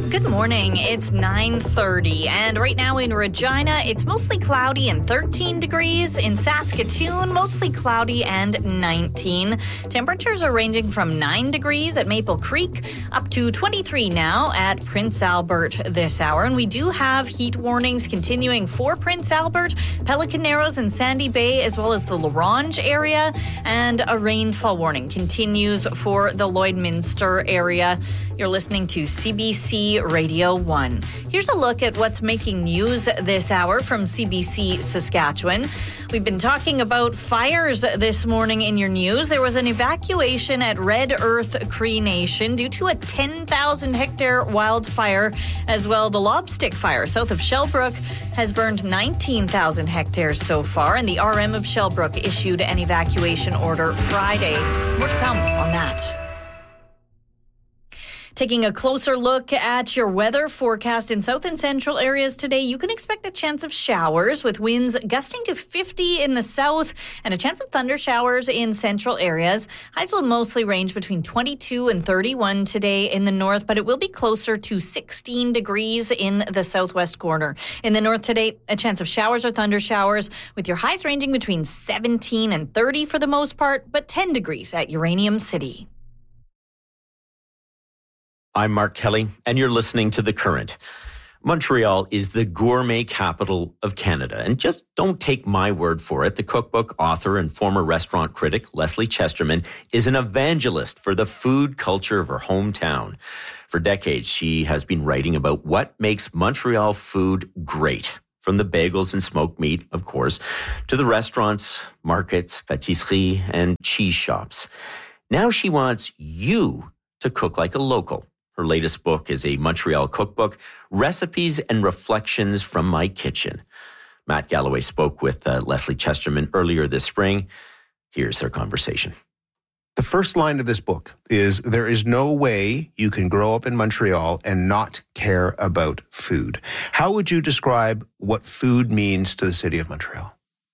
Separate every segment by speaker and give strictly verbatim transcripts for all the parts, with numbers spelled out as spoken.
Speaker 1: Good morning. It's nine thirty, and right now in Regina, it's mostly cloudy and thirteen degrees. In Saskatoon, mostly cloudy and nineteen. Temperatures are ranging from nine degrees at Maple Creek up to twenty-three now at Prince Albert this hour. And we do have heat warnings continuing for Prince Albert, Pelican Narrows, and Sandy Bay, as well as the La Ronge area. And a rainfall warning continues for the Lloydminster area. You're listening to C B C Radio one. Here's a look at what's making news this hour from C B C Saskatchewan. We've been talking about fires this morning in your news. There was an evacuation at Red Earth Cree Nation due to a ten thousand hectare wildfire. As well, the Lobstick Fire south of Shellbrook has burned nineteen thousand hectares so far, and the R M of Shellbrook issued an evacuation order Friday. More to come on that. Taking a closer look at your weather forecast in south and central areas today, you can expect a chance of showers with winds gusting to fifty in the south and a chance of thunder showers in central areas. Highs will mostly range between twenty-two and thirty-one today in the north, but it will be closer to sixteen degrees in the southwest corner. In the north today, a chance of showers or thunder showers with your highs ranging between seventeen and thirty for the most part, but ten degrees at Uranium City.
Speaker 2: I'm Mark Kelly, and you're listening to The Current. Montreal is the gourmet capital of Canada, and just don't take my word for it. The cookbook author and former restaurant critic Leslie Chesterman is an evangelist for the food culture of her hometown. For decades, she has been writing about what makes Montreal food great. From the bagels and smoked meat, of course, to the restaurants, markets, patisserie, and cheese shops. Now she wants you to cook like a local. Her latest book is a Montreal cookbook, Recipes and Reflections from My Kitchen. Matt Galloway spoke with uh, Leslie Chesterman earlier this spring. Here's their conversation.
Speaker 3: The first line of this book is, there is no way you can grow up in Montreal and not care about food. How would you describe what food means to the city of Montreal?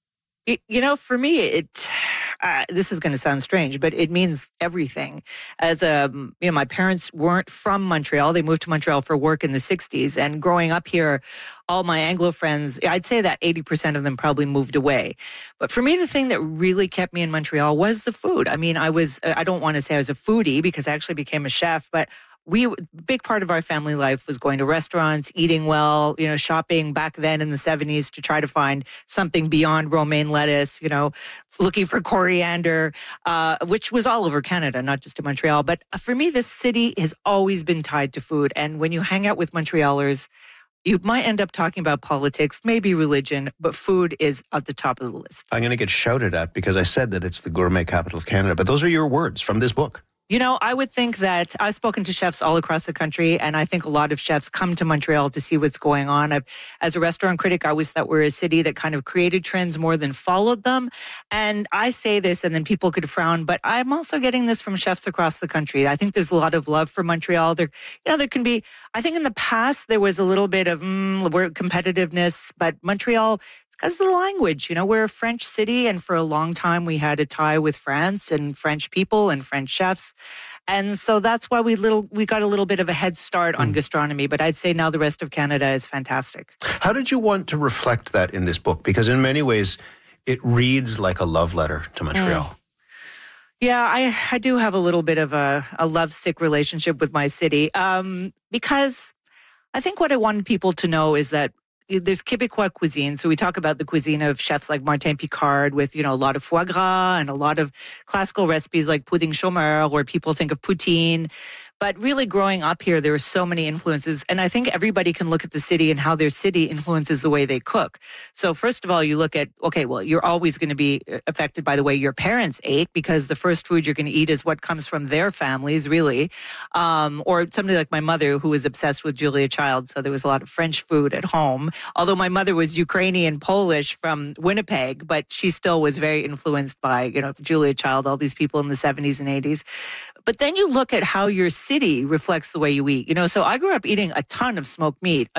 Speaker 4: You know, for me, it uh, this is going to sound strange, but it means everything. As a, you know, my parents weren't from Montreal. They moved to Montreal for work in the sixties. And growing up here, all my Anglo friends, I'd say that eighty percent of them probably moved away. But for me, the thing that really kept me in Montreal was the food. I mean, I was, I don't want to say I was a foodie because I actually became a chef, but we, big part of our family life was going to restaurants, eating well, you know, shopping back then in the seventies to try to find something beyond romaine lettuce, you know, looking for coriander, uh, which was all over Canada, not just in Montreal. But for me, this city has always been tied to food. And when you hang out with Montrealers, you might end up talking about politics, maybe religion, but food is at the top of the list.
Speaker 3: I'm going to get shouted at because I said that it's the gourmet capital of Canada, but those are your words from this book.
Speaker 4: You know, I would think that I've spoken to chefs all across the country, and I think a lot of chefs come to Montreal to see what's going on. I've, as a restaurant critic, I always thought we're a city that kind of created trends more than followed them. And I say this, and then people could frown, but I'm also getting this from chefs across the country. I think there's a lot of love for Montreal. There, you know, there can be, I think in the past, there was a little bit of mm, competitiveness, but Montreal, because of the language, you know, we're a French city, and for a long time we had a tie with France and French people and French chefs. And so that's why we little we got a little bit of a head start on mm. gastronomy. But I'd say now the rest of Canada is fantastic.
Speaker 3: How did you want to reflect that in this book? Because in many ways, it reads like a love letter to Montreal. Mm.
Speaker 4: Yeah, I, I do have a little bit of a, a lovesick relationship with my city um, because I think what I wanted people to know is that there's Québécois cuisine. So we talk about the cuisine of chefs like Martin Picard with, you know, a lot of foie gras and a lot of classical recipes like pudding chômeur, where people think of poutine. But really growing up here, there are so many influences. And I think everybody can look at the city and how their city influences the way they cook. So first of all, you look at, okay, well, you're always going to be affected by the way your parents ate, because the first food you're going to eat is what comes from their families, really. Um, or somebody like my mother, who was obsessed with Julia Child. So there was a lot of French food at home. Although my mother was Ukrainian Polish from Winnipeg, but she still was very influenced by, you know, Julia Child, all these people in the seventies and eighties. But then you look at how your city reflects the way you eat. You know, so I grew up eating a ton of smoked meat. I mean,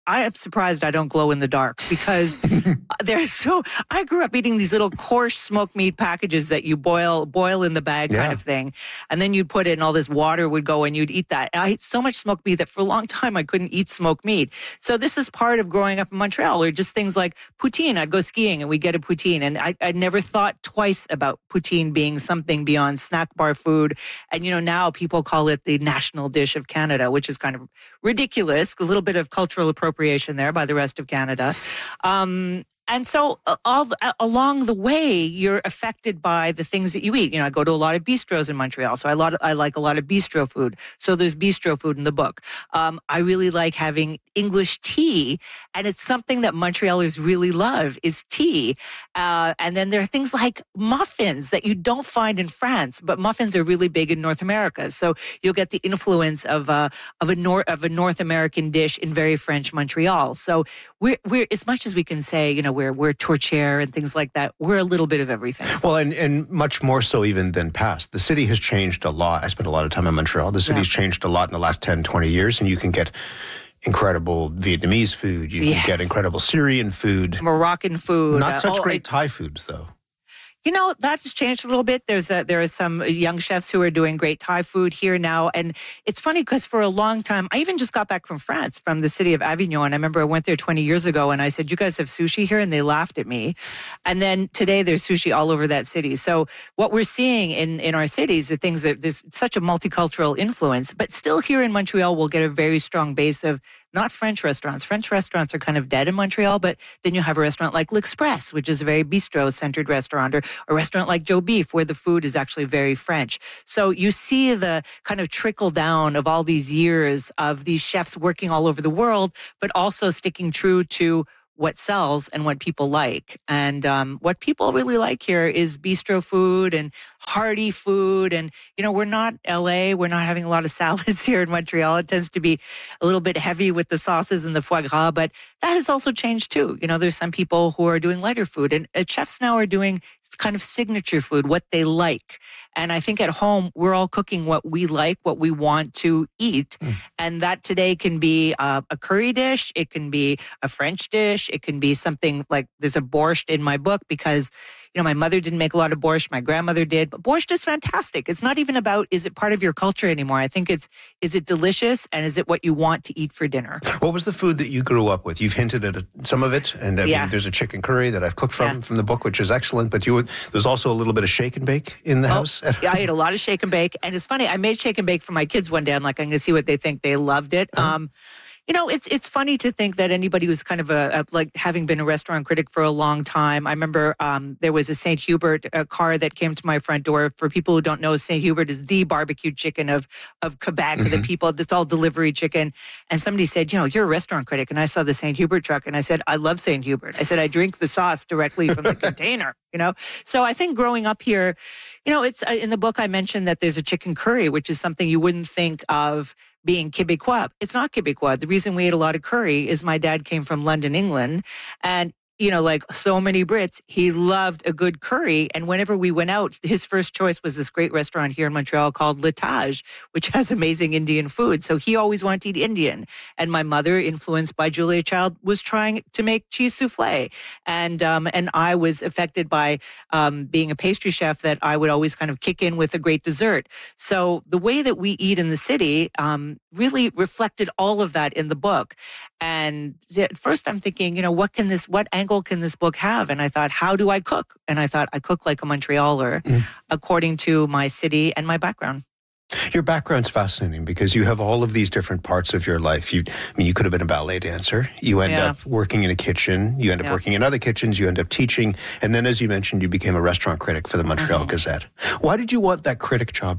Speaker 4: I am surprised I don't glow in the dark because they're so, I grew up eating these little coarse smoked meat packages that you boil, boil in the bag
Speaker 3: Yeah.
Speaker 4: kind of thing. And then you'd put it and all this water would go and you'd eat that. And I ate so much smoked meat that for a long time I couldn't eat smoked meat. So this is part of growing up in Montreal, or just things like poutine. I'd go skiing and we get a poutine. And I, I never thought twice about poutine being something beyond snack bar food. And, you know, now people call it the national dish of Canada, which is kind of ridiculous. A little bit of cultural appropriation there by the rest of Canada. Um, And so uh, all the, uh, along the way, you're affected by the things that you eat. You know, I go to a lot of bistros in Montreal, so I, lot of, I like a lot of bistro food. So there's bistro food in the book. Um, I really like having English tea, and it's something that Montrealers really love is tea. Uh, and then there are things like muffins that you don't find in France, but muffins are really big in North America. So you'll get the influence of a of a North of a North American dish in very French Montreal. So we're we're as much as we can say, you know. We're, we're tourtière and things like that. We're a little bit of everything.
Speaker 3: Well, and, and much more so even than past. The city has changed a lot. I spent a lot of time in Montreal. The city's yeah. changed a lot in the last ten, twenty years, and you can get incredible Vietnamese food. You
Speaker 4: yes.
Speaker 3: can get incredible Syrian food.
Speaker 4: Moroccan food.
Speaker 3: Not such
Speaker 4: uh, oh,
Speaker 3: great
Speaker 4: I,
Speaker 3: Thai foods, though.
Speaker 4: You know, that has changed a little bit. There's a, there are some young chefs who are doing great Thai food here now. And it's funny because for a long time, I even just got back from France, from the city of Avignon. And I remember I went there twenty years ago and I said, you guys have sushi here? And they laughed at me. And then today there's sushi all over that city. So what we're seeing in, in our cities are things that there's such a multicultural influence. But still here in Montreal, we'll get a very strong base of not French restaurants. French restaurants are kind of dead in Montreal, but then you have a restaurant like L'Express, which is a very bistro-centered restaurant, or a restaurant like Joe Beef, where the food is actually very French. So you see the kind of trickle down of all these years of these chefs working all over the world, but also sticking true to what sells and what people like. And um, what people really like here is bistro food and hearty food. And, you know, we're not L A. We're not having a lot of salads here in Montreal. It tends to be a little bit heavy with the sauces and the foie gras, but that has also changed too. You know, there's some people who are doing lighter food, and uh, chefs now are doing kind of signature food, what they like. And I think at home, we're all cooking what we like, what we want to eat. Mm. And that today can be uh, a curry dish. It can be a French dish. It can be something like there's a borscht in my book because, you know, my mother didn't make a lot of borscht. My grandmother did. But borscht is fantastic. It's not even about, is it part of your culture anymore? I think it's, is it delicious? And is it what you want to eat for dinner?
Speaker 3: What was the food that you grew up with? You've hinted at some of it. And I
Speaker 4: yeah.
Speaker 3: mean, there's a chicken curry that I've cooked from,
Speaker 4: yeah.
Speaker 3: from the book, which is excellent. But you there's also a little bit of shake and bake in the
Speaker 4: oh,
Speaker 3: house.
Speaker 4: Yeah, I ate a lot of shake and bake. And it's funny, I made shake and bake for my kids one day. I'm like, I'm going to see what they think. They loved it. Uh-huh. Um, You know, it's it's funny to think that anybody who's kind of a, a like having been a restaurant critic for a long time. I remember um, there was a Saint Hubert a car that came to my front door. For people who don't know, Saint Hubert is the barbecue chicken of of Quebec. Mm-hmm. The people, it's all delivery chicken. And somebody said, you know, you're a restaurant critic. And I saw the Saint Hubert truck, and I said, I love Saint Hubert. I said, I drink the sauce directly from the container. You know, so I think growing up here, you know, it's in the book I mentioned that there's a chicken curry, which is something you wouldn't think of being Québécois. It's not Québécois. The reason we ate a lot of curry is my dad came from London, England, and you know, like so many Brits, he loved a good curry. And whenever we went out, his first choice was this great restaurant here in Montreal called L'Etage, which has amazing Indian food. So he always wanted to eat Indian. And my mother, influenced by Julia Child, was trying to make cheese souffle. And um, and I was affected by um, being a pastry chef that I would always kind of kick in with a great dessert. So the way that we eat in the city um, really reflected all of that in the book. And at first I'm thinking, you know, what can this, what angle can this book have? And I thought, how do I cook? And I thought I cook like a Montrealer mm. according to my city and my background.
Speaker 3: Your background's fascinating because you have all of these different parts of your life. You, I mean, you could have been a ballet dancer. You end
Speaker 4: yeah.
Speaker 3: up working in a kitchen. You end up
Speaker 4: yeah.
Speaker 3: working in other kitchens. You end up teaching. And then, as you mentioned, you became a restaurant critic for the Montreal mm-hmm. Gazette. Why did you want that critic job?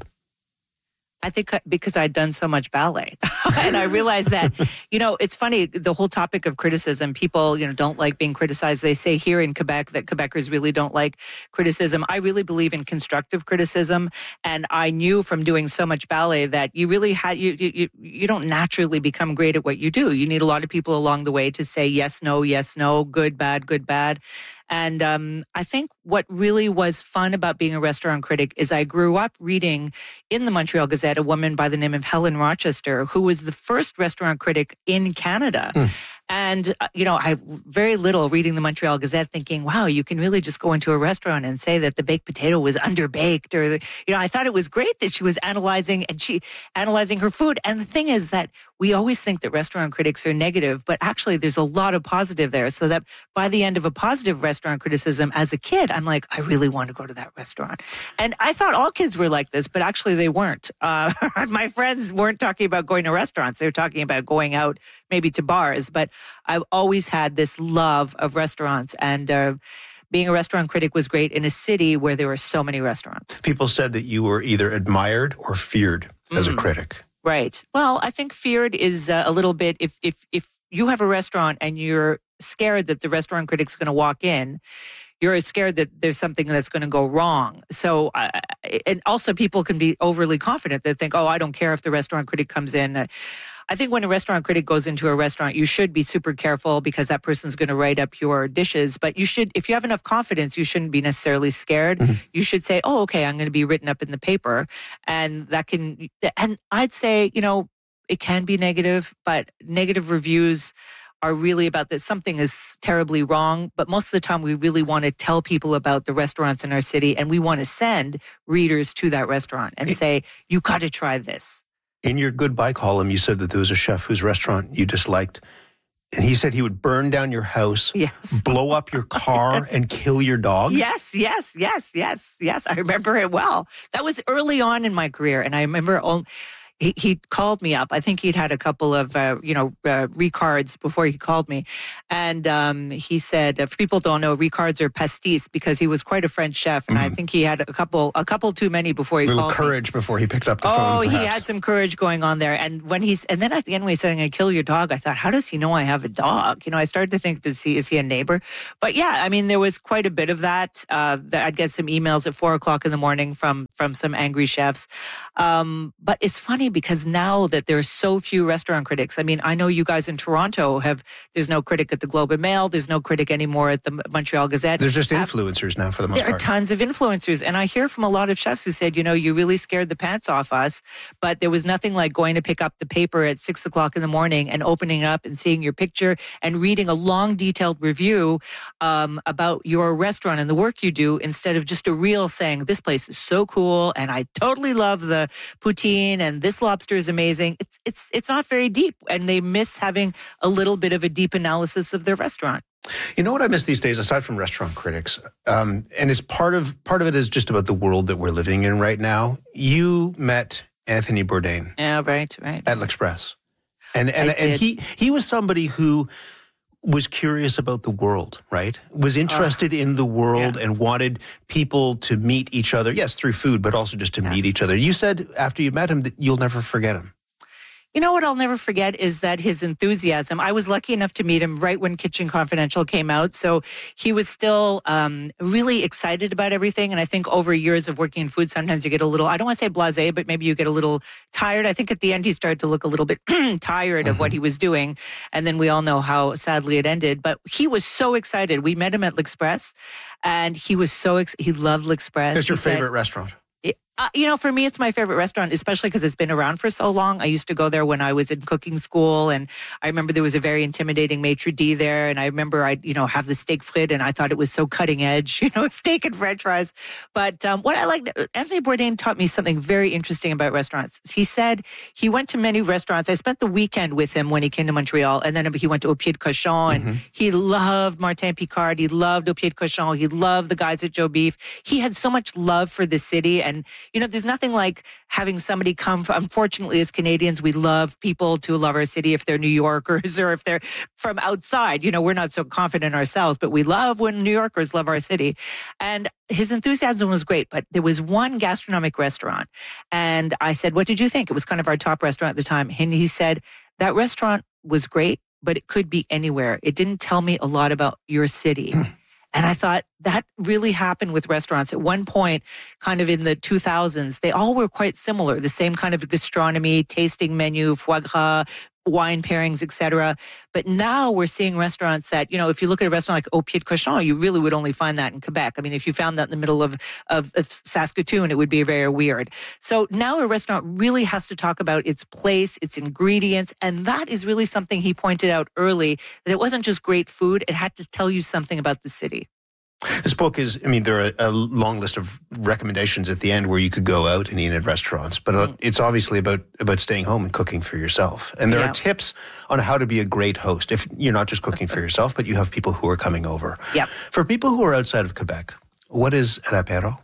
Speaker 4: I think because I'd done so much ballet. And I realized that, you know, it's funny, the whole topic of criticism, people, you know, don't like being criticized. They say here in Quebec that Quebecers really don't like criticism. I really believe in constructive criticism. And I knew from doing so much ballet that you really had, you, you, you don't naturally become great at what you do. You need a lot of people along the way to say yes, no, yes, no, good, bad, good, bad. And um, I think what really was fun about being a restaurant critic is I grew up reading in the Montreal Gazette a woman by the name of Helen Rochester, who was the first restaurant critic in Canada. Mm. And, uh, you know, I very little reading the Montreal Gazette thinking, wow, you can really just go into a restaurant and say that the baked potato was underbaked. Or, the, you know, I thought it was great that she was analyzing and she analyzing her food. And the thing is that we always think that restaurant critics are negative, but actually there's a lot of positive there. So that by the end of a positive restaurant criticism as a kid, I'm like, I really want to go to that restaurant. And I thought all kids were like this, but actually they weren't. Uh, my friends weren't talking about going to restaurants. They were talking about going out maybe to bars. But I've always had this love of restaurants, and uh, being a restaurant critic was great in a city where there were so many restaurants.
Speaker 3: People said that you were either admired or feared as mm. a critic.
Speaker 4: Right. Well, I think feared is uh, a little bit, if if if you have a restaurant and you're scared that the restaurant critic's going to walk in, you're scared that there's something that's going to go wrong. So, uh, and also people can be overly confident. They think, oh, I don't care if the restaurant critic comes in. Uh, I think when a restaurant critic goes into a restaurant, you should be super careful because that person's going to write up your dishes. But you should, if you have enough confidence, you shouldn't be necessarily scared. Mm-hmm. You should say, oh, okay, I'm going to be written up in the paper. And that can, and I'd say, you know, it can be negative, but negative reviews are really about that something is terribly wrong. But most of the time, we really want to tell people about the restaurants in our city, and we want to send readers to that restaurant and say, you got to try this.
Speaker 3: In your goodbye column, you said that there was a chef whose restaurant you disliked, and he said he would burn down your house,
Speaker 4: yes.
Speaker 3: blow up your car, yes. and kill your dog.
Speaker 4: Yes, yes, yes, yes, yes. I remember it well. That was early on in my career, and I remember all, he, he called me up. I think he'd had a couple of, uh, you know, uh, recards before he called me. And um, he said, if people don't know, recards are pastis because he was quite a French chef. And mm-hmm. I think he had a couple a couple too many before he
Speaker 3: a little
Speaker 4: called
Speaker 3: courage
Speaker 4: me.
Speaker 3: Before he picked up the
Speaker 4: oh,
Speaker 3: phone,
Speaker 4: Oh, he
Speaker 3: perhaps.
Speaker 4: had some courage going on there. And when he's, and then at the end when he said, I'm going to kill your dog, I thought, how does he know I have a dog? You know, I started to think, does he, is he a neighbor? But yeah, I mean, there was quite a bit of that. Uh, that I'd get some emails at four o'clock in the morning from, from some angry chefs. Um, but it's funny because now that there are so few restaurant critics. I mean, I know you guys in Toronto have, there's no critic at the Globe and Mail. There's no critic anymore at the Montreal Gazette.
Speaker 3: There's just influencers now for the most
Speaker 4: there
Speaker 3: part.
Speaker 4: There are tons of influencers. And I hear from a lot of chefs who said, you know, you really scared the pants off us, but there was nothing like going to pick up the paper at six o'clock in the morning and opening it up and seeing your picture and reading a long detailed review um, about your restaurant and the work you do instead of just a reel saying, this place is so cool and I totally love the poutine and this lobster is amazing. It's It's it's not very deep, and they miss having a little bit of a deep analysis of their restaurant.
Speaker 3: You know what I miss these days, aside from restaurant critics, um, and it's part of part of it is just about the world that we're living in right now. You met Anthony Bourdain,
Speaker 4: yeah, right, right,
Speaker 3: at L'Express, and and and he he was somebody who was curious about the world, right? Was interested uh, in the world yeah. and wanted people to meet each other. Yes, through food, but also just to yeah. meet each other. You said after you met him that you'll never forget him.
Speaker 4: You know what I'll never forget is that his enthusiasm. I was lucky enough to meet him right when Kitchen Confidential came out. So he was still um, really excited about everything. And I think over years of working in food, sometimes you get a little, I don't want to say blasé, but maybe you get a little tired. I think at the end he started to look a little bit tired of mm-hmm. what he was doing. And then we all know how sadly it ended. But he was so excited. We met him at L'Express and he was so, ex- he loved L'Express.
Speaker 3: What's your
Speaker 4: he
Speaker 3: favorite
Speaker 4: said,
Speaker 3: restaurant?
Speaker 4: Uh, you know, for me, it's my favorite restaurant, especially because it's been around for so long. I used to go there when I was in cooking school, and I remember there was a very intimidating maitre d' there, and I remember I'd, you know, have the steak frit, and I thought it was so cutting edge, you know, steak and french fries. But um, what I liked, Anthony Bourdain taught me something very interesting about restaurants. He said he went to many restaurants. I spent the weekend with him when he came to Montreal, and then he went to Au Pied de Cochon, and mm-hmm. he loved Martin Picard. He loved Au Pied de Cochon. He loved the guys at Joe Beef. He had so much love for the city, and, you know, there's nothing like Like having somebody come from, unfortunately, as Canadians, we love people to love our city if they're New Yorkers or if they're from outside. You know, we're not so confident ourselves, but we love when New Yorkers love our city. And his enthusiasm was great, but there was one gastronomic restaurant. And I said, what did you think? It was kind of our top restaurant at the time. And he said, that restaurant was great, but it could be anywhere. It didn't tell me a lot about your city. And I thought that really happened with restaurants. At one point, kind of in the two thousands, they all were quite similar. The same kind of gastronomy, tasting menu, foie gras, wine pairings, et cetera. But now we're seeing restaurants that, you know, if you look at a restaurant like Au Pied de Cochon, you really would only find that in Quebec. I mean, if you found that in the middle of, of, of Saskatoon, it would be very weird. So now a restaurant really has to talk about its place, its ingredients, and that is really something he pointed out early, that it wasn't just great food, it had to tell you something about the city.
Speaker 3: This book is, I mean, there are a long list of recommendations at the end where you could go out and eat at restaurants, but mm. it's obviously about, about staying home and cooking for yourself. And there yeah. are tips on how to be a great host if you're not just cooking for yourself, but you have people who are coming over.
Speaker 4: Yep.
Speaker 3: For people who are outside of Quebec, what is an apéro?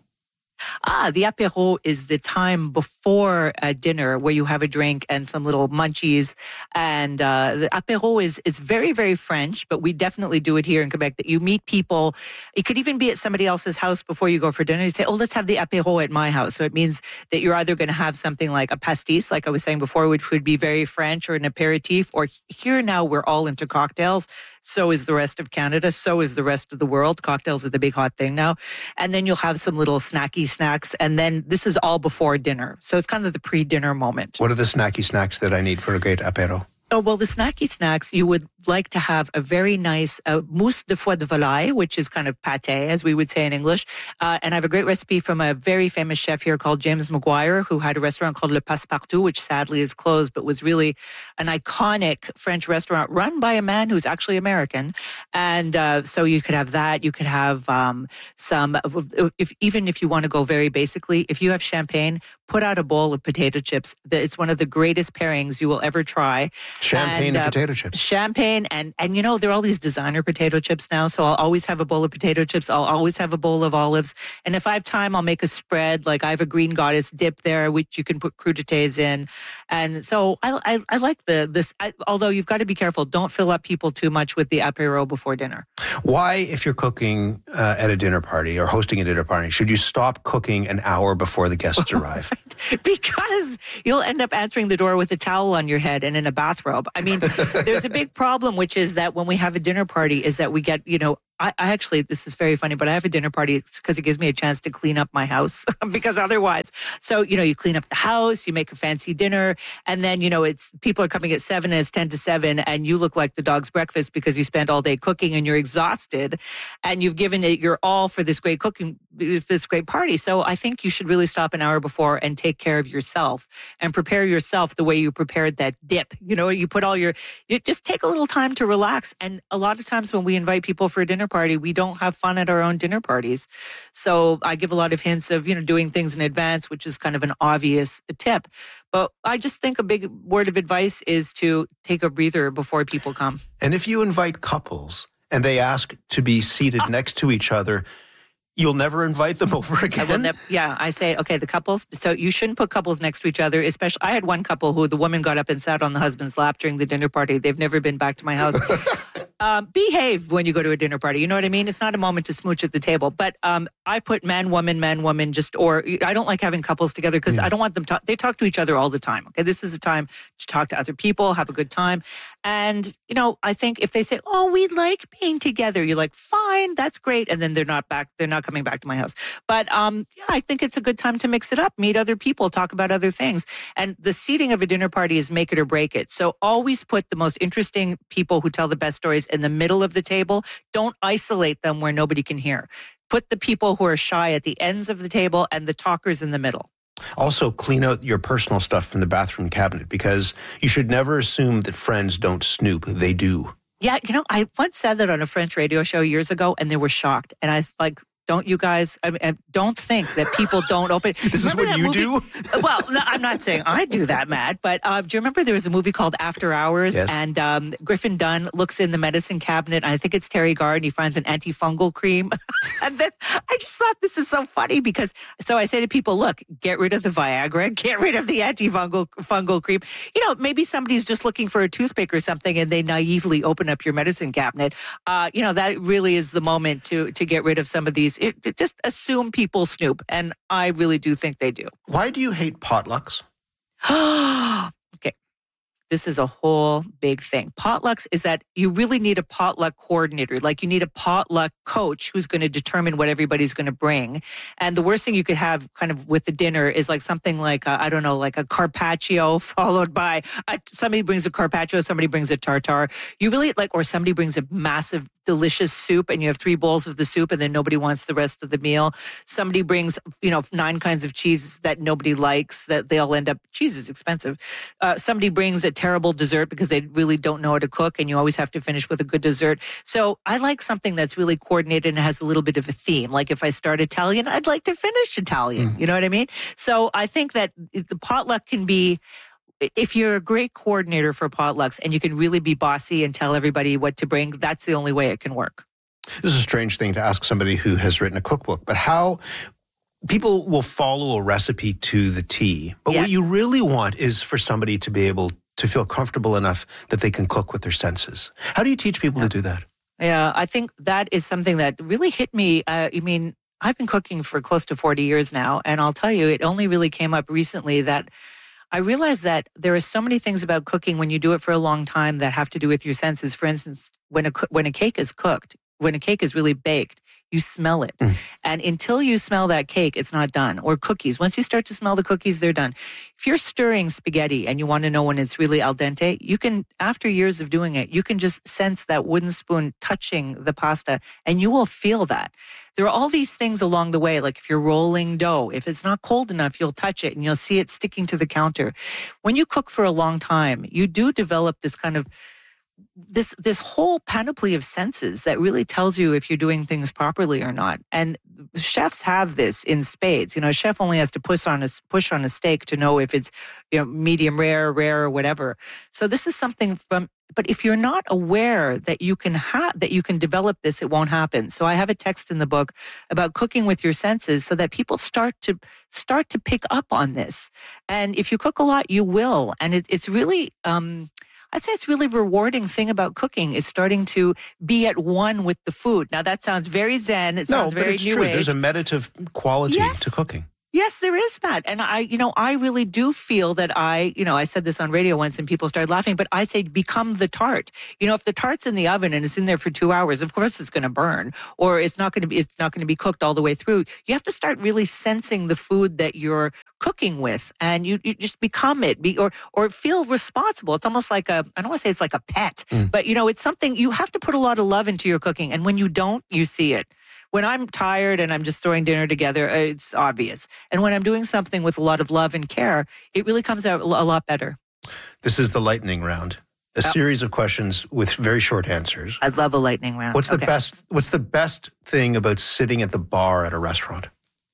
Speaker 4: Ah, the apéro is the time before uh, dinner where you have a drink and some little munchies. And uh, the apéro is, is very, very French, but we definitely do it here in Quebec, that you meet people. It could even be at somebody else's house before you go for dinner. You say, oh, let's have the apéro at my house. So it means that you're either going to have something like a pastis, like I was saying before, which would be very French, or an aperitif, or here now we're all into cocktails. So is the rest of Canada. So is the rest of the world. Cocktails are the big hot thing now. And then you'll have some little snacky snacks. And then this is all before dinner. So it's kind of the pre-dinner moment.
Speaker 3: What are the snacky snacks that I need for a great apéro?
Speaker 4: Oh, well, the snacky snacks, you would like to have a very nice uh, mousse de foie de volaille, which is kind of pâté, as we would say in English. Uh, and I have a great recipe from a very famous chef here called James Maguire, who had a restaurant called Le Passepartout, which sadly is closed, but was really an iconic French restaurant run by a man who's actually American. And uh, so you could have that. You could have um, some, if even if you want to go very basically, if you have champagne, put out a bowl of potato chips. It's one of the greatest pairings you will ever try.
Speaker 3: Champagne and, uh, and potato chips.
Speaker 4: Champagne and, and, you know, there are all these designer potato chips now. So I'll always have a bowl of potato chips. I'll always have a bowl of olives. And if I have time, I'll make a spread. Like I have a green goddess dip there, which you can put crudités in. And so I, I, I like the this, I, although you've got to be careful. Don't fill up people too much with the apéro before dinner.
Speaker 3: Why, if you're cooking uh, at a dinner party or hosting a dinner party, should you stop cooking an hour before the guests arrive?
Speaker 4: Because you'll end up answering the door with a towel on your head and in a bathrobe. I mean, there's a big problem, which is that when we have a dinner party is that we get, you know, I, I actually, this is very funny, but I have a dinner party because it gives me a chance to clean up my house because otherwise, so, you know, you clean up the house, you make a fancy dinner, and then, you know, it's people are coming at seven and it's ten to seven and you look like the dog's breakfast because you spent all day cooking and you're exhausted and you've given it your all for this great cooking, this great party. So I think you should really stop an hour before and take care of yourself and prepare yourself the way you prepared that dip. You know, you put all your, you just take a little time to relax. And a lot of times when we invite people for a dinner party, we don't have fun at our own dinner parties. So I give a lot of hints of, you know, doing things in advance, which is kind of an obvious tip. But I just think a big word of advice is to take a breather before people come.
Speaker 3: And if you invite couples and they ask to be seated oh. next to each other, you'll never invite them over again?
Speaker 4: I will never, yeah, I say, okay, the couples, so you shouldn't put couples next to each other, especially, I had one couple who the woman got up and sat on the husband's lap during the dinner party. They've never been back to my house. um, behave when you go to a dinner party. You know what I mean? It's not a moment to smooch at the table. But um, I put man, woman, man, woman, just, or I don't like having couples together because yeah. I don't want them to, they talk to each other all the time. Okay, this is a time to talk to other people, have a good time. And, you know, I think if they say, oh, we like being together, you're like, fine, that's great. And then they're not back, they're not coming back to my house. But um, yeah, I think it's a good time to mix it up, meet other people, talk about other things. And the seating of a dinner party is make it or break it. So always put the most interesting people who tell the best stories in the middle of the table. Don't isolate them where nobody can hear. Put the people who are shy at the ends of the table and the talkers in the middle.
Speaker 3: Also, clean out your personal stuff from the bathroom cabinet because you should never assume that friends don't snoop. They do.
Speaker 4: Yeah, you know, I once said that on a French radio show years ago and they were shocked. And I like, don't you guys, I mean, don't think that people don't open.
Speaker 3: This is what you
Speaker 4: movie?
Speaker 3: do?
Speaker 4: Well, no, I'm not saying I do that, Matt, but uh, do you remember there was a movie called After Hours?
Speaker 3: Yes.
Speaker 4: And um, Griffin Dunn looks in the medicine cabinet, and I think it's Terry Gard, and he finds an antifungal cream. And then I just thought this is so funny because, so I say to people, look, get rid of the Viagra, get rid of the antifungal fungal cream. You know, maybe somebody's just looking for a toothpick or something and they naively open up your medicine cabinet. Uh, you know, that really is the moment to to get rid of some of these. It, it just assume people snoop, and I really do think they do.
Speaker 3: Why do you hate potlucks?
Speaker 4: Okay. this is a whole big thing. Potlucks is that you really need a potluck coordinator. Like you need a potluck coach who's going to determine what everybody's going to bring. And the worst thing you could have kind of with the dinner is like something like, a, I don't know, like a carpaccio followed by a, somebody brings a carpaccio, somebody brings a tartare. You really like, or somebody brings a massive, delicious soup and you have three bowls of the soup and then nobody wants the rest of the meal. Somebody brings, you know, nine kinds of cheese that nobody likes, that they all end up, cheese is expensive. Uh, somebody brings a terrible dessert because they really don't know how to cook and you always have to finish with a good dessert. So I like something that's really coordinated and has a little bit of a theme. Like if I start Italian, I'd like to finish Italian. Mm. You know what I mean? So I think that the potluck can be, if you're a great coordinator for potlucks and you can really be bossy and tell everybody what to bring, that's the only way it can work.
Speaker 3: This is a strange thing to ask somebody who has written a cookbook, but how people will follow a recipe to the T. But yes. What you really want is for somebody to be able to feel comfortable enough that they can cook with their senses. How do you teach people yeah. to do that?
Speaker 4: Yeah, I think that is something that really hit me. Uh, I mean, I've been cooking for close to forty years now, and I'll tell you, it only really came up recently that I realized that there are so many things about cooking when you do it for a long time that have to do with your senses. For instance, when a when a cake is cooked, when a cake is really baked, you smell it. Mm. And until you smell that cake, it's not done. Or cookies. Once you start to smell the cookies, they're done. If you're stirring spaghetti and you want to know when it's really al dente, you can, after years of doing it, you can just sense that wooden spoon touching the pasta and you will feel that. There are all these things along the way, like if you're rolling dough, if it's not cold enough, you'll touch it and you'll see it sticking to the counter. When you cook for a long time, you do develop this kind of this this whole panoply of senses that really tells you if you're doing things properly or not. And chefs have this in spades. You know, a chef only has to push on a push on a steak to know if it's, you know, medium rare, rare, or whatever. So this is something from. But if you're not aware that you can have that you can develop this, it won't happen. So I have a text in the book about cooking with your senses, so that people start to start to pick up on this. And if you cook a lot, you will. And it, it's really. Um, I'd say it's really rewarding thing about cooking is starting to be at one with the food. Now that sounds very zen. It sounds
Speaker 3: no,
Speaker 4: very
Speaker 3: but it's
Speaker 4: new
Speaker 3: true.
Speaker 4: age.
Speaker 3: There's a meditative quality
Speaker 4: yes.
Speaker 3: to cooking.
Speaker 4: Yes, there is, Matt. And I, you know, I really do feel that I, you know, I said this on radio once and people started laughing, but I say become the tart. You know, if the tart's in the oven and it's in there for two hours, of course it's going to burn, or it's not going to be, it's not going to be cooked all the way through. You have to start really sensing the food that you're cooking with, and you, you just become it, be, or or feel responsible. It's almost like a, I don't want to say it's like a pet, mm. but you know, it's something you have to put a lot of love into your cooking, and when you don't, you see it. When I'm tired and I'm just throwing dinner together, it's obvious. And when I'm doing something with a lot of love and care, it really comes out a lot better.
Speaker 3: This is the lightning round. A oh. series of questions with very short answers.
Speaker 4: I'd love a lightning round.
Speaker 3: What's the
Speaker 4: okay.
Speaker 3: best what's the best thing about sitting at the bar at a restaurant?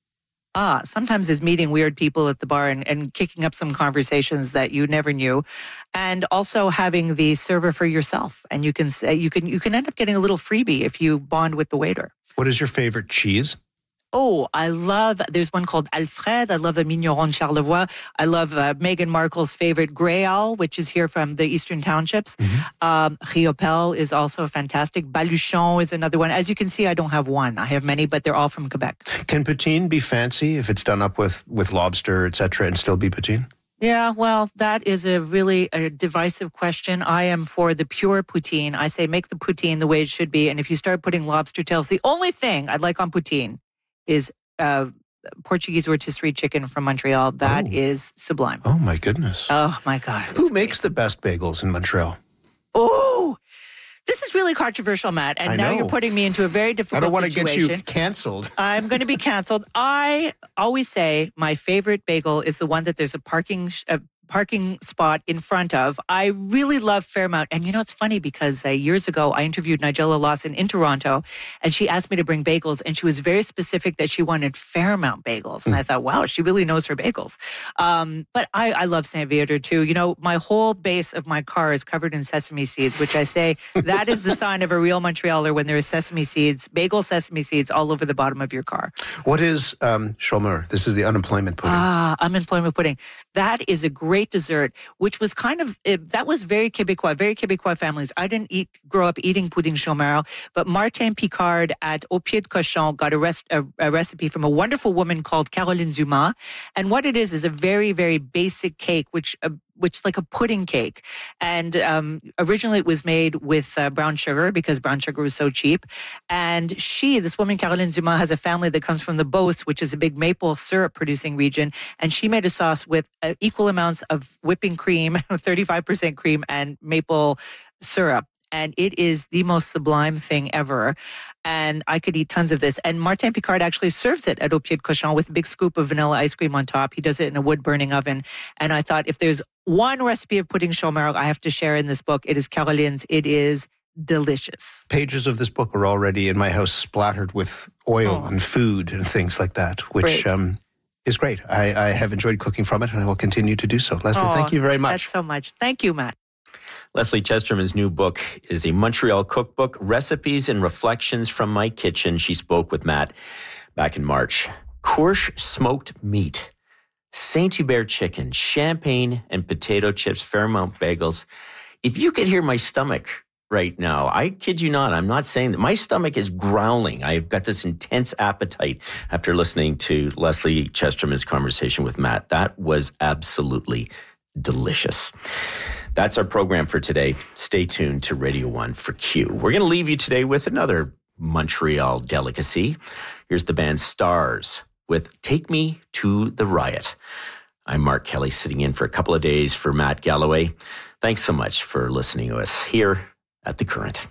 Speaker 4: Ah, sometimes it's meeting weird people at the bar and, and kicking up some conversations that you never knew, and also having the server for yourself. And you can say you can you can end up getting a little freebie if you bond with the waiter.
Speaker 3: What is your favorite cheese?
Speaker 4: Oh, I love, there's one called Alfred. I love the Migneron Charlevoix. I love uh, Meghan Markle's favorite Greal, which is here from the Eastern Townships. Mm-hmm. Um, Riopelle is also fantastic. Baluchon is another one. As you can see, I don't have one. I have many, but they're all from Quebec.
Speaker 3: Can poutine be fancy if it's done up with, with lobster, et cetera, and still be poutine?
Speaker 4: Yeah, well, that is a really a divisive question. I am for the pure poutine. I say make the poutine the way it should be. And if you start putting lobster tails, the only thing I'd like on poutine is uh, Portuguese rotisserie chicken from Montreal. That oh. is sublime.
Speaker 3: Oh, my goodness.
Speaker 4: Oh, my God.
Speaker 3: Who makes the best bagels in Montreal?
Speaker 4: Oh, this is really controversial, Matt. And
Speaker 3: I
Speaker 4: now
Speaker 3: know.
Speaker 4: You're putting me into a very difficult situation.
Speaker 3: I don't want situation. to get you canceled.
Speaker 4: I'm going to be canceled. I always say my favorite bagel is the one that there's a parking a parking spot in front of. I really love Fairmount. And you know, it's funny because uh, years ago, I interviewed Nigella Lawson in Toronto, and she asked me to bring bagels, and she was very specific that she wanted Fairmount bagels. And mm. I thought, wow, she really knows her bagels. Um, but I, I love Saint Viateur too. You know, my whole base of my car is covered in sesame seeds, which I say that is the sign of a real Montrealer when there is sesame seeds, bagel sesame seeds all over the bottom of your car.
Speaker 3: What is um, chômeur? This is the unemployment pudding.
Speaker 4: Ah, unemployment pudding. That is a great dessert, which was kind of, it, that was very Quebecois, very Quebecois families. I didn't eat, grow up eating pudding chômeur, but Martin Picard at Au Pied de Cochon got a, rest, a, a recipe from a wonderful woman called Caroline Dumas. And what it is, is a very, very basic cake, which uh, which is like a pudding cake. And um, originally it was made with uh, brown sugar because brown sugar was so cheap. And she, this woman, Caroline Dumas, has a family that comes from the Beauce, which is a big maple syrup producing region. And she made a sauce with uh, equal amounts of whipping cream, thirty-five percent cream, and maple syrup. And it is the most sublime thing ever. And I could eat tons of this. And Martin Picard actually serves it at Au Pied de Cochon with a big scoop of vanilla ice cream on top. He does it in a wood-burning oven. And I thought if there's one recipe of pudding chaumargue I have to share in this book, it is Caroline's. It is delicious.
Speaker 3: Pages of this book are already in my house splattered with oil
Speaker 4: Oh.
Speaker 3: and food and things like that, which
Speaker 4: Great.
Speaker 3: um, is great. I, I have enjoyed cooking from it, and I will continue to do so. Leslie,
Speaker 4: Oh,
Speaker 3: thank you very much.
Speaker 4: That's so much. Thank you, Matt.
Speaker 2: Leslie Chesterman's new book is a Montreal cookbook, Recipes and Reflections from My Kitchen. She spoke with Matt back in March. Courche smoked meat, Saint-Hubert chicken, champagne and potato chips, Fairmount bagels. If you could hear my stomach right now, I kid you not, I'm not saying that. My stomach is growling. I've got this intense appetite after listening to Leslie Chesterman's conversation with Matt. That was absolutely delicious. That's our program for today. Stay tuned to Radio one for Q. We're going to leave you today with another Montreal delicacy. Here's the band Stars with Take Me to the Riot. I'm Mark Kelly, sitting in for a couple of days for Matt Galloway. Thanks so much for listening to us here at The Current.